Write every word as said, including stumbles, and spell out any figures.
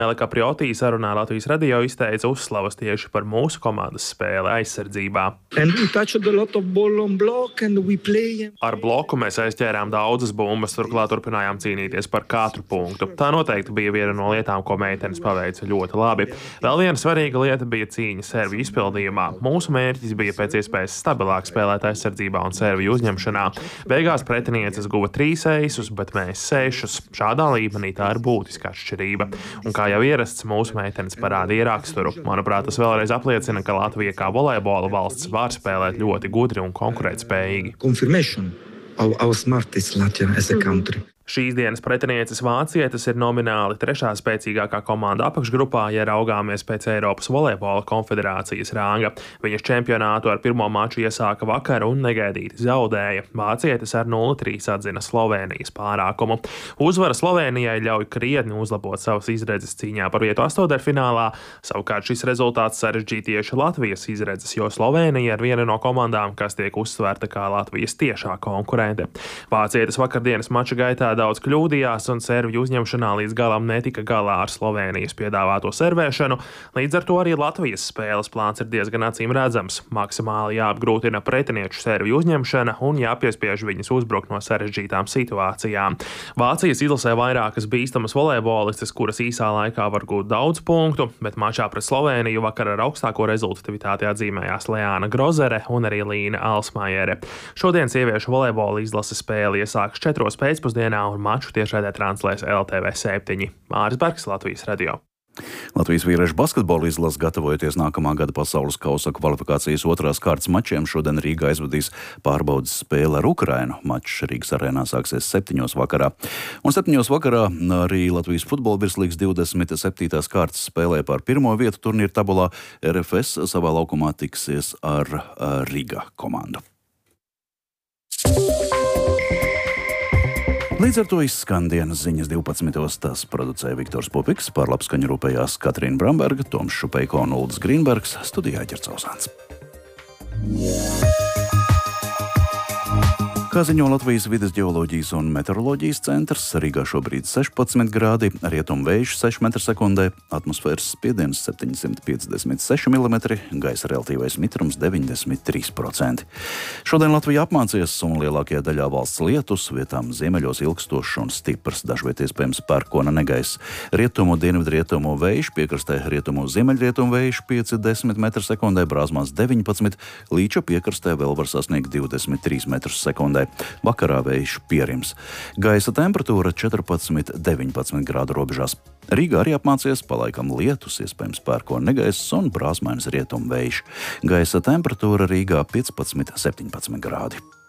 Elika Priotī sarunā Latvijas radio izteica uzslavas tieši par mūsu komandas spēli aizsardzībā. Ar bloku mēs aizķērām daudzas bumbas, turklāt turpinājām cīnīties par katru punktu. Tā noteikti bija viena no lietām, ko meitenes paveica ļoti labi. Vēl viena svarīga lieta bija cīņa serviju izpildījumā. Mūsu mērķis bija pēc iespējas stabilāk spēlēt aizsardzībā un serviju uzņemšanā. Beigās pretinieces guva trīs eisus, bet mēs sešus. Šādā līmenī tā ir būtiska atšķirība. Un kā jau ierasts, mūsu meitenes parādīja raksturu. Manuprāt, tas vēlreiz apliecina, ka Latvija kā volejbola valsts var spēlēt ļoti gudri un konkurētspējīgi. Šīs dienas pretinieces vācietes ir nomināli trešā spēcīgākā komanda apakšgrupā, ja raugāmies pēc Eiropas volejbola konfederācijas ranga. Viņas čempionātu ar pirmo maču iesāka vakar un negaidīti zaudēja. Vācietes ar nulle trīs atzina Slovēnijas pārākumu. Uzvara Slovēnijai ļauj krietni uzlabot savas izredzes cīņā par vietu astotdaļfinālā. Savukārt šis rezultāts sarežģīja tieši Latvijas izredzes, jo Slovēnija ir viena no komandām, kas tiek uzsvērta kā Latvijas tiešā konkurente. Vācietes vakardienas mača gaitā daudz kļūdījās un serviju uzņemšanā līdz galam netika galā ar Slovēnijas piedāvāto servēšanu, līdz ar to arī Latvijas spēles plāns ir diezgan acīm redzams. Maksimāli jāapgrūtina pretinieču serviju uzņemšana un jāpiespiež viņus uzbrukt no sarežģītām situācijām. Vācijas izlasē vairākas bīstamas volejbolistes, kuras īsā laikā var gūt daudz punktu, bet mačā pret Slovēniju vakar ar augstāko rezultatīvitāti atzīmējās Leāna Grozere un arī Līna Alsmajere. Šodien sieviešu volejbola izlase spēli iesāks četros pēcpusdienā un maču tiešraidē translēs L T V septiņi. Māris Bergs, Latvijas radio. Latvijas vīriešu basketbola izlase, gatavojoties nākamā gada pasaules kausa kvalifikācijas otrās kārtas mačiem, šodien Rīgā aizvadīs pārbaudas spēle ar Ukrainu. Mačs Rīgas arēnā sāksies septiņos vakarā. Un septiņos vakarā arī Latvijas futbola virslīgas divdesmit septītās kārtas spēlē par pirmo vietu turnīra tabulā. R F S savā laukumā tiksies ar Riga komandu. Līdz ar to izskan dienas ziņas divpadsmitos. Tas producēja Viktors Pupiks, par labskaņu rūpējās Katrīna Bramberga, Toms Šupeiko un Uldis Grīnbergs, studijā Ķercausāns. Kā ziņo Latvijas vides ģeoloģijas un meteoroloģijas centrs, Rīgā šobrīd sešpadsmit grādi, rietumu vējš seši metri sekundē, atmosfēras spiediens septiņsimt piecdesmit seši milimetri, gaisa relatīvais mitrums deviņdesmit trīs procenti. Šodien Latvija apmācies un lielākajā daļā valsts lietus, vietām ziemeļos ilgstošs un stiprs, dažviet iespējams pērkona negaiss. Rietumu dienvidrietumu vējš, piekrastē rietumu ziemeļrietumu vējš pieci līdz desmit metri sekundē, Brāzmās deviņpadsmit, Līča piekrastē vēl var sasniegt divdesmit trīs metrus sekundē. Vakarā vējš pierims. Gaisa temperatūra četrpadsmit līdz deviņpadsmit grādu robežās. Rīgā arī apmācies, palaikam lietus, iespējams pērkona negaiss un brāzmainas rietumu vējš. Gaisa temperatūra Rīgā piecpadsmit līdz septiņpadsmit grādi.